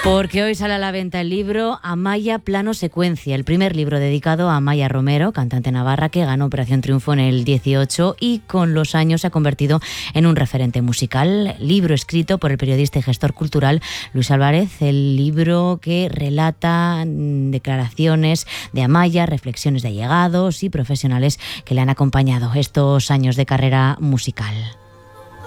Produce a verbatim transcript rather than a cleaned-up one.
Porque hoy sale a la venta el libro Amaya Plano Secuencia, el primer libro dedicado a Amaya Romero, cantante navarra que ganó Operación Triunfo en el dieciocho y con los años se ha convertido en un referente musical. Libro escrito por el periodista y gestor cultural Luis Álvarez, el libro que relata declaraciones de Amaya, reflexiones de allegados y profesionales que le han acompañado estos años de carrera musical.